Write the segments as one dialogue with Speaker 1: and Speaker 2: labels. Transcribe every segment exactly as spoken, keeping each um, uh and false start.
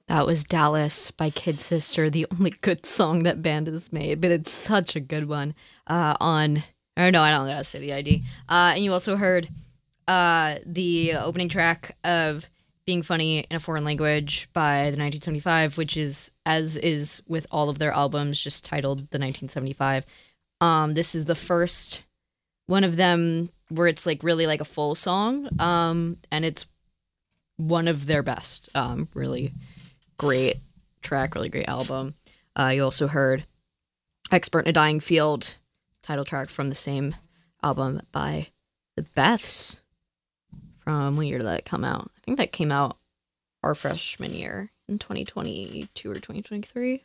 Speaker 1: That was Dallas by Kid Sister, the only good song that band has made, but it's such a good one. Uh, on, or no, I don't gotta say the I D. Uh, and you also heard uh, the opening track of Being Funny in a Foreign Language by the nineteen seventy-five, which is, as is with all of their albums, just titled the nineteen seventy-five. Um, this is the first one of them where it's like really like a full song, um, and it's one of their best, um, really great track, really great album. Uh, you also heard Expert in a Dying Field, title track from the same album by the Beths. From what year did that come out? I think that came out our freshman year in twenty twenty-two or twenty twenty-three.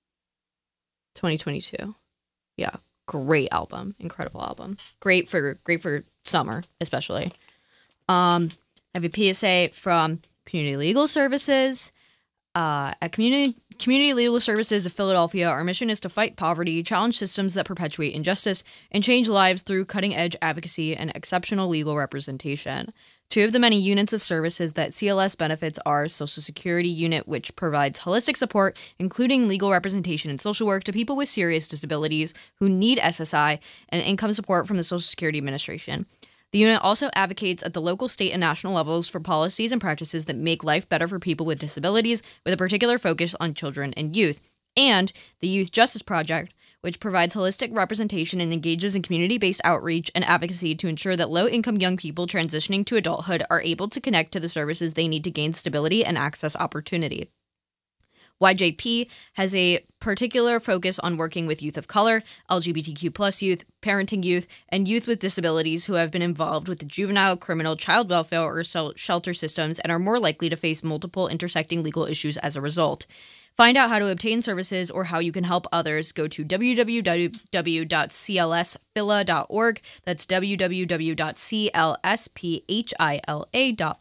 Speaker 1: twenty twenty-two. Yeah, great album, incredible album. Great for great for summer, especially. Um, I have a P S A from Community Legal Services. Uh, at Community Community Legal Services of Philadelphia, our mission is to fight poverty, challenge systems that perpetuate injustice, and change lives through cutting-edge advocacy and exceptional legal representation. Two of the many units of services that C L S benefits are Social Security Unit, which provides holistic support, including legal representation and social work, to people with serious disabilities who need S S I, and income support from the Social Security Administration. The unit also advocates at the local, state, and national levels for policies and practices that make life better for people with disabilities, with a particular focus on children and youth. And the Youth Justice Project, which provides holistic representation and engages in community-based outreach and advocacy to ensure that low-income young people transitioning to adulthood are able to connect to the services they need to gain stability and access opportunity. Y J P has a particular focus on working with youth of color, L G B T Q plus youth, parenting youth, and youth with disabilities who have been involved with the juvenile, criminal, child welfare, or shelter systems and are more likely to face multiple intersecting legal issues as a result. Find out how to obtain services or how you can help others. Go to w w w dot c l s phila dot org. That's w w w dot c l s phila dot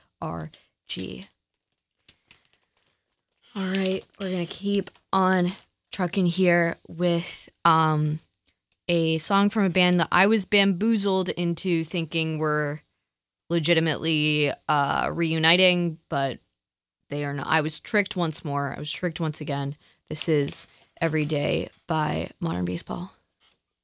Speaker 1: org. All right, we're going to keep on trucking here with um, a song from a band that I was bamboozled into thinking were legitimately uh, reuniting, but they are not. I was tricked once more. I was tricked once again. This is Every Day by Modern Baseball.